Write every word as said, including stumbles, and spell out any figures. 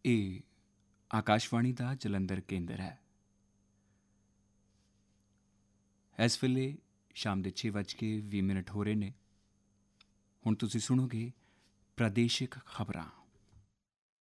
ਇਹ ਆਕਾਸ਼ਵਾਣੀ ਦਾ ਜਲੰਧਰ ਕੇਂਦਰ ਹੈ। ਇਸ ਵੇਲੇ ਸ਼ਾਮ ਦੇ ਛੇ ਵੱਜ ਕੇ ਵੀਹ ਮਿੰਟ ਹੋ ਰਹੇ ਨੇ। ਹੁਣ ਤੁਸੀਂ ਸੁਣੋਗੇ ਪ੍ਰਾਦੇਸ਼ਿਕ ਖਬਰਾਂ।